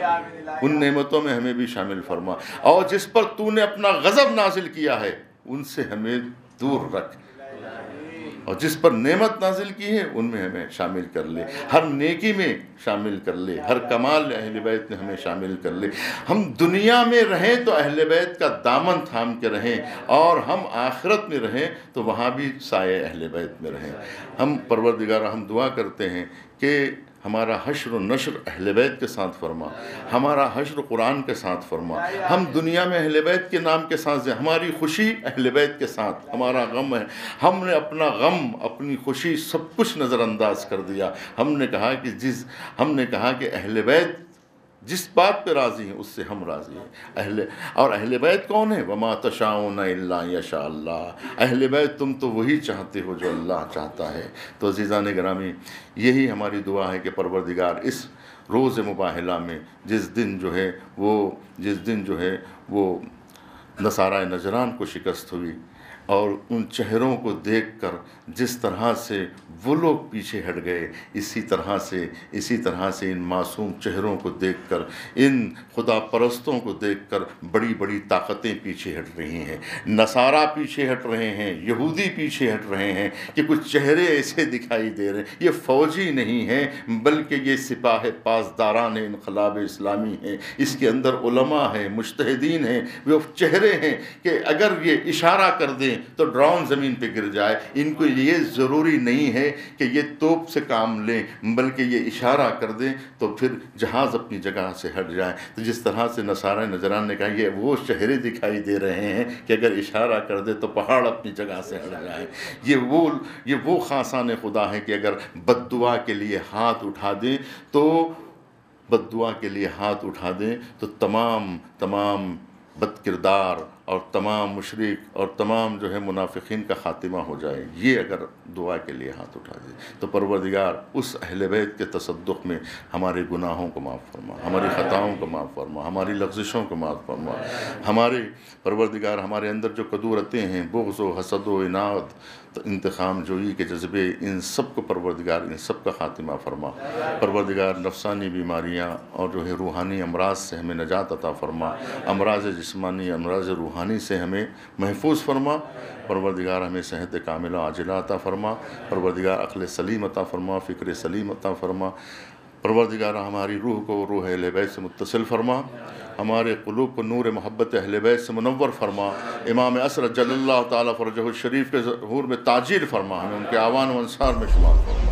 ان نعمتوں میں ہمیں بھی شامل فرما، اور جس پر تو نے اپنا غضب نازل کیا ہے ان سے ہمیں دور رکھ، اور جس پر نعمت نازل کی ہے ان میں ہمیں شامل کر لے، ہر نیکی میں شامل کر لے، ہر کمال اہل بیت میں ہمیں شامل کر لے۔ ہم دنیا میں رہیں تو اہل بیت کا دامن تھام کے رہیں، اور ہم آخرت میں رہیں تو وہاں بھی سائے اہل بیت میں رہیں۔ ہم پروردگار ہم دعا کرتے ہیں کہ ہمارا حشر و نشر اہل بیت کے ساتھ فرما، ہمارا حشر قرآن کے ساتھ فرما، ہم دنیا میں اہل بیت کے نام کے ساتھ ہماری خوشی اہل بیت کے ساتھ، ہمارا غم ہے، ہم نے اپنا غم اپنی خوشی سب کچھ نظر انداز کر دیا۔ ہم نے کہا کہ اہل بیت جس بات پہ راضی ہیں اس سے ہم راضی ہیں۔ اور اہل بیت کون ہے؟ وما تشاءون الا یشاء اللہ، اہل بیت تم تو وہی چاہتے ہو جو اللہ چاہتا ہے۔ تو عزیزان گرامی، یہی ہماری دعا ہے کہ پروردگار اس روز مباہلہ میں جس دن جو ہے وہ نصارہ نجران کو شکست ہوئی، اور ان چہروں کو دیکھ کر جس طرح سے وہ لوگ پیچھے ہٹ گئے، اسی طرح سے ان معصوم چہروں کو دیکھ کر، ان خدا پرستوں کو دیکھ کر بڑی بڑی طاقتیں پیچھے ہٹ رہی ہیں، نصارہ پیچھے ہٹ رہے ہیں، یہودی پیچھے ہٹ رہے ہیں، کہ کچھ چہرے ایسے دکھائی دے رہے ہیں۔ یہ فوجی نہیں ہیں بلکہ یہ سپاہ پاسداران انقلاب اسلامی ہیں، اس کے اندر علماء ہیں، مجتہدین ہیں، وہ چہرے ہیں کہ اگر یہ اشارہ کر دیں تو ڈرون زمین پہ گر جائے۔ ان کو یہ ضروری نہیں ہے کہ یہ توپ سے کام لیں، بلکہ یہ اشارہ کر دیں تو پھر جہاز اپنی جگہ سے ہٹ جائے۔ تو جس طرح سے نصارہ نجران نے کہا یہ وہ چہرے دکھائی دے رہے ہیں کہ اگر اشارہ کر دے تو پہاڑ اپنی جگہ سے ہٹ جائے۔ یہ وہ خاصان خدا ہے کہ اگر بد دعا کے لیے ہاتھ اٹھا دیں تو تمام بد کردار اور تمام مشرک اور تمام جو ہے منافقین کا خاتمہ ہو جائے۔ یہ اگر دعا کے لیے ہاتھ اٹھا دے تو پروردگار اس اہل بیت کے تصدق میں ہمارے گناہوں کو معاف فرما، ہماری خطاؤں کو معاف فرما، ہماری لغزشوں کو معاف فرما۔ ہمارے پروردگار ہمارے اندر جو قدورتیں ہیں، بغض و حسد و عناد، انتقام جوئی کے جذبے، ان سب کو پروردگار ان سب کا خاتمہ فرما۔ پروردگار نفسانی بیماریاں اور جو ہے روحانی امراض سے ہمیں نجات عطا فرما، امراض جسمانی امراض روحانی سے ہمیں محفوظ فرما۔ پروردگار ہمیں صحت کاملہ عاجلہ عطا فرما۔ پروردگار عقل سلیم عطا فرما، فکر سلیم عطا فرما۔ پروردگار ہماری روح کو روح اہل بیت سے متصل فرما، ہمارے قلوب کو نور محبت اہل بیت سے منور فرما۔ امام عصر جل اللہ تعالیٰ فرجہ الشریف کے ظہور میں تاجیل فرما، ہمیں ان کے اعوان و انصار میں شمار فرما۔